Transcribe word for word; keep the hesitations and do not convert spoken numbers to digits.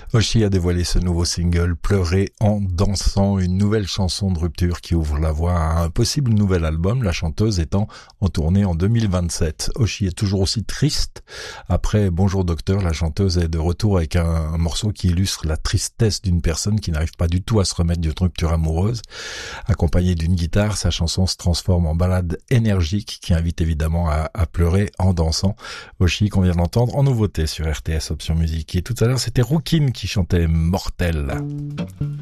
Oshi a dévoilé ce nouveau single, Pleurer en dansant, une nouvelle chanson de rupture qui ouvre la voie à un possible nouvel album, la chanteuse étant en tournée en deux mille vingt-sept. Oshi est toujours aussi triste. Après Bonjour Docteur, la chanteuse est de retour avec un, un morceau qui illustre la tristesse d'une personne qui n'arrive pas du tout à se remettre d'une rupture amoureuse. Accompagnée d'une guitare, sa chanson se transforme en ballade énergique qui invite évidemment à, à pleurer en dansant. Oshi qu'on vient d'entendre en nouveauté sur R T S Option Musique. Et tout à l'heure, c'était Roukim qui chantait Mortel.